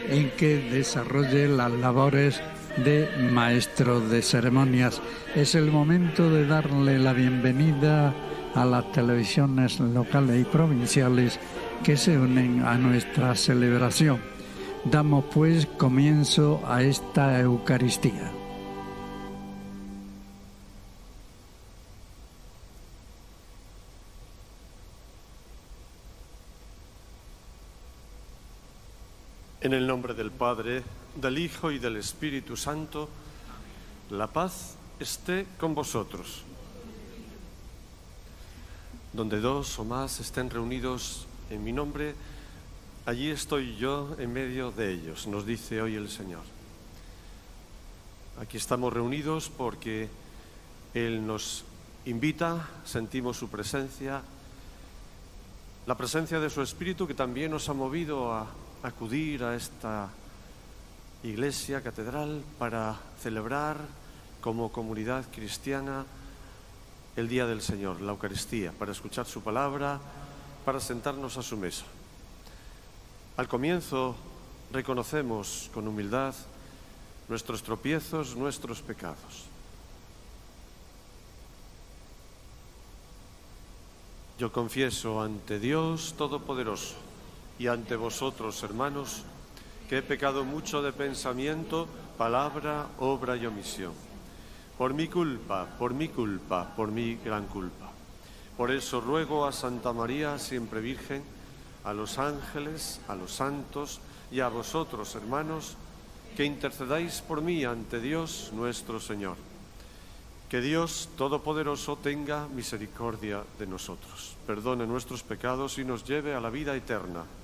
en que desarrolle las labores de maestro de ceremonias. Es el momento de darle la bienvenida a las televisiones locales y provinciales que se unen a nuestra celebración. Damos pues comienzo a esta Eucaristía. En el nombre del Padre, del Hijo y del Espíritu Santo, la paz esté con vosotros. Donde dos o más estén reunidos en mi nombre, allí estoy yo en medio de ellos, nos dice hoy el Señor. Aquí estamos reunidos porque Él nos invita, sentimos su presencia, la presencia de su Espíritu que también nos ha movido a acudir a esta iglesia, catedral, para celebrar como comunidad cristiana el Día del Señor, la Eucaristía, para escuchar su palabra, para sentarnos a su mesa. Al comienzo reconocemos con humildad nuestros tropiezos, nuestros pecados. Yo confieso ante Dios Todopoderoso y ante vosotros, hermanos, que he pecado mucho de pensamiento, palabra, obra y omisión. Por mi culpa, por mi gran culpa. Por eso ruego a Santa María, siempre Virgen, a los ángeles, a los santos y a vosotros, hermanos, que intercedáis por mí ante Dios nuestro Señor. Que Dios Todopoderoso tenga misericordia de nosotros, perdone nuestros pecados y nos lleve a la vida eterna.